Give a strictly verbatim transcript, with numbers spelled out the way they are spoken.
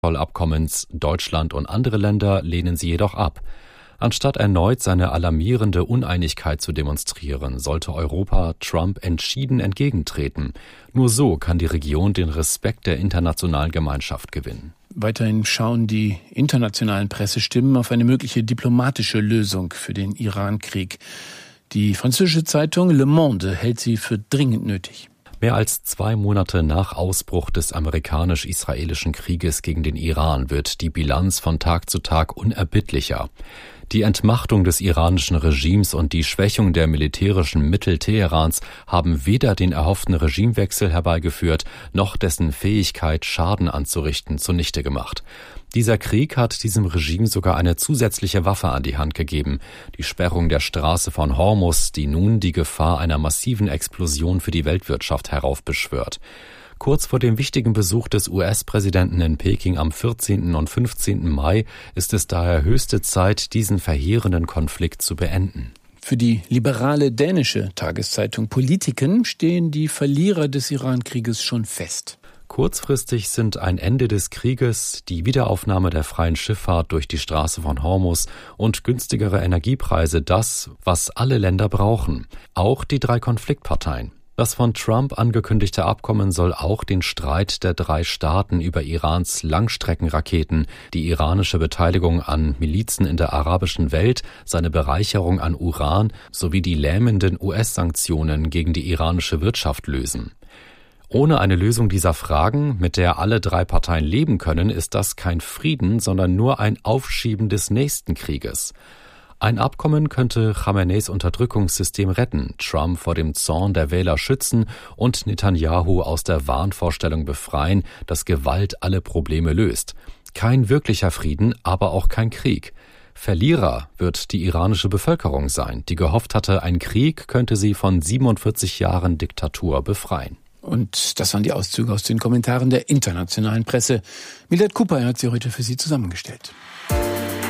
Abkommens. Deutschland und andere Länder lehnen sie jedoch ab. Anstatt erneut seine alarmierende Uneinigkeit zu demonstrieren, sollte Europa Trump entschieden entgegentreten. Nur so kann die Region den Respekt der internationalen Gemeinschaft gewinnen. Weiterhin schauen die internationalen Pressestimmen auf eine mögliche diplomatische Lösung für den Iran-Krieg. Die französische Zeitung Le Monde hält sie für dringend nötig. Mehr als zwei Monate nach Ausbruch des amerikanisch-israelischen Krieges gegen den Iran wird die Bilanz von Tag zu Tag unerbittlicher. Die Entmachtung des iranischen Regimes und die Schwächung der militärischen Mittel Teherans haben weder den erhofften Regimewechsel herbeigeführt, noch dessen Fähigkeit, Schaden anzurichten, zunichte gemacht. Dieser Krieg hat diesem Regime sogar eine zusätzliche Waffe an die Hand gegeben, die Sperrung der Straße von Hormuz, die nun die Gefahr einer massiven Explosion für die Weltwirtschaft heraufbeschwört. Kurz vor dem wichtigen Besuch des U S-Präsidenten in Peking am vierzehnten und fünfzehnten Mai ist es daher höchste Zeit, diesen verheerenden Konflikt zu beenden. Für die liberale dänische Tageszeitung Politiken stehen die Verlierer des Iran-Krieges schon fest. Kurzfristig sind ein Ende des Krieges, die Wiederaufnahme der freien Schifffahrt durch die Straße von Hormuz und günstigere Energiepreise das, was alle Länder brauchen, auch die drei Konfliktparteien. Das von Trump angekündigte Abkommen soll auch den Streit der drei Staaten über Irans Langstreckenraketen, die iranische Beteiligung an Milizen in der arabischen Welt, seine Bereicherung an Uran sowie die lähmenden U S-Sanktionen gegen die iranische Wirtschaft lösen. Ohne eine Lösung dieser Fragen, mit der alle drei Parteien leben können, ist das kein Frieden, sondern nur ein Aufschieben des nächsten Krieges. Ein Abkommen könnte Khameneis Unterdrückungssystem retten, Trump vor dem Zorn der Wähler schützen und Netanyahu aus der Wahnvorstellung befreien, dass Gewalt alle Probleme löst. Kein wirklicher Frieden, aber auch kein Krieg. Verlierer wird die iranische Bevölkerung sein, die gehofft hatte, ein Krieg könnte sie von siebenundvierzig Jahren Diktatur befreien. Und das waren die Auszüge aus den Kommentaren der internationalen Presse. Mildred Cooper hat sie heute für Sie zusammengestellt.